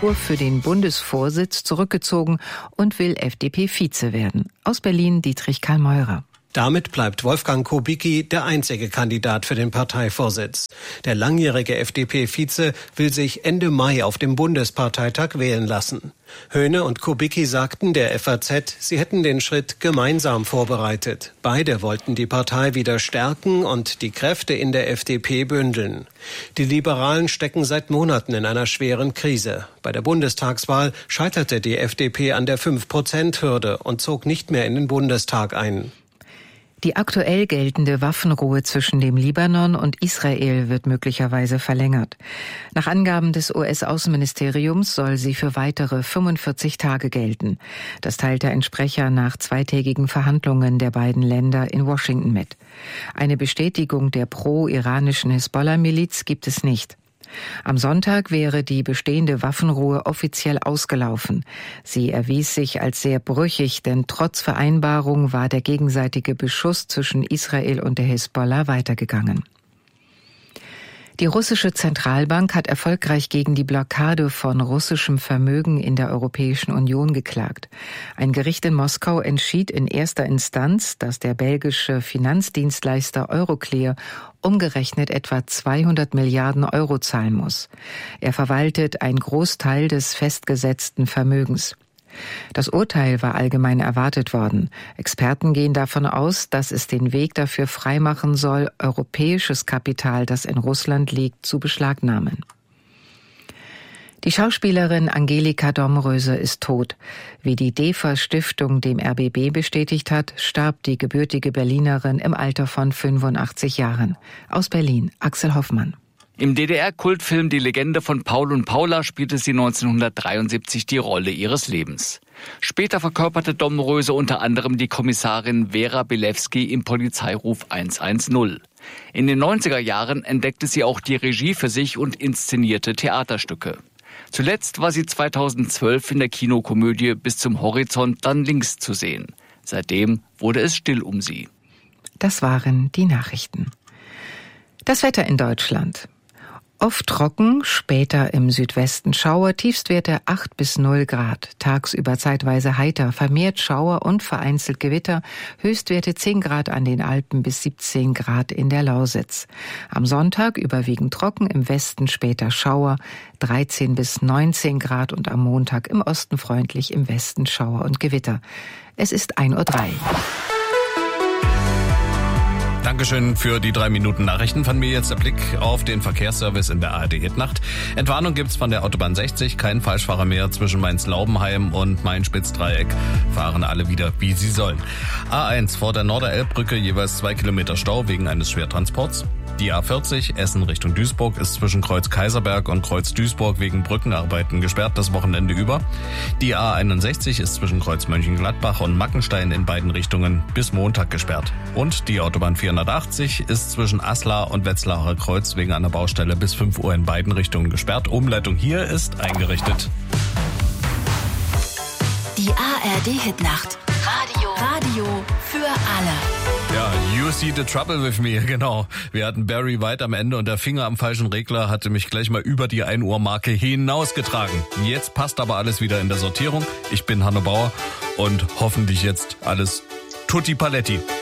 Spur für den Bundesvorsitz zurückgezogen und will FDP-Vize werden. Aus Berlin Dietrich Karl-Meurer. Damit bleibt Wolfgang Kubicki der einzige Kandidat für den Parteivorsitz. Der langjährige FDP-Vize will sich Ende Mai auf dem Bundesparteitag wählen lassen. Höhne und Kubicki sagten der FAZ, sie hätten den Schritt gemeinsam vorbereitet. Beide wollten die Partei wieder stärken und die Kräfte in der FDP bündeln. Die Liberalen stecken seit Monaten in einer schweren Krise. Bei der Bundestagswahl scheiterte die FDP an der 5%-Hürde und zog nicht mehr in den Bundestag ein. Die aktuell geltende Waffenruhe zwischen dem Libanon und Israel wird möglicherweise verlängert. Nach Angaben des US-Außenministeriums soll sie für weitere 45 Tage gelten. Das teilte ein Sprecher nach zweitägigen Verhandlungen der beiden Länder in Washington mit. Eine Bestätigung der pro-iranischen Hisbollah-Miliz gibt es nicht. Am Sonntag wäre die bestehende Waffenruhe offiziell ausgelaufen. Sie erwies sich als sehr brüchig, denn trotz Vereinbarung war der gegenseitige Beschuss zwischen Israel und der Hisbollah weitergegangen. Die russische Zentralbank hat erfolgreich gegen die Blockade von russischem Vermögen in der Europäischen Union geklagt. Ein Gericht in Moskau entschied in erster Instanz, dass der belgische Finanzdienstleister Euroclear umgerechnet etwa 200 Milliarden Euro zahlen muss. Er verwaltet einen Großteil des festgesetzten Vermögens. Das Urteil war allgemein erwartet worden. Experten gehen davon aus, dass es den Weg dafür freimachen soll, europäisches Kapital, das in Russland liegt, zu beschlagnahmen. Die Schauspielerin Angelika Domröse ist tot. Wie die DEFA-Stiftung dem RBB bestätigt hat, starb die gebürtige Berlinerin im Alter von 85 Jahren. Aus Berlin, Axel Hoffmann. Im DDR-Kultfilm Die Legende von Paul und Paula spielte sie 1973 die Rolle ihres Lebens. Später verkörperte Domröse unter anderem die Kommissarin Vera Bilewski im Polizeiruf 110. In den 90er Jahren entdeckte sie auch die Regie für sich und inszenierte Theaterstücke. Zuletzt war sie 2012 in der Kinokomödie Bis zum Horizont dann links zu sehen. Seitdem wurde es still um sie. Das waren die Nachrichten. Das Wetter in Deutschland. Oft trocken, später im Südwesten Schauer, Tiefstwerte 8 bis 0 Grad. Tagsüber zeitweise heiter, vermehrt Schauer und vereinzelt Gewitter. Höchstwerte 10 Grad an den Alpen bis 17 Grad in der Lausitz. Am Sonntag überwiegend trocken, im Westen später Schauer, 13 bis 19 Grad und am Montag im Osten freundlich, im Westen Schauer und Gewitter. Es ist 1:03 Uhr. Dankeschön für die 3 Minuten Nachrichten. Von mir jetzt der Blick auf den Verkehrsservice in der ARD-Hitnacht. Entwarnung gibt's von der Autobahn 60, kein Falschfahrer mehr zwischen Mainz-Laubenheim und Main-Spitz-Dreieck. Fahren alle wieder, wie sie sollen. A1 vor der Norderelbbrücke jeweils 2 Kilometer Stau wegen eines Schwertransports. Die A40 Essen Richtung Duisburg ist zwischen Kreuz Kaiserberg und Kreuz Duisburg wegen Brückenarbeiten gesperrt das Wochenende über. Die A61 ist zwischen Kreuz Mönchengladbach und Mackenstein in beiden Richtungen bis Montag gesperrt. Und die Autobahn 480 ist zwischen Aslar und Wetzlarer Kreuz wegen einer Baustelle bis 5 Uhr in beiden Richtungen gesperrt. Umleitung hier ist eingerichtet. Die ARD-Hitnacht. Radio für alle. Ja, you see the trouble with me, genau. Wir hatten Barry White am Ende und der Finger am falschen Regler hatte mich gleich mal über die 1 Uhr Marke hinausgetragen. Jetzt passt aber alles wieder in der Sortierung. Ich bin Hanno Bauer und hoffentlich jetzt alles tutti paletti.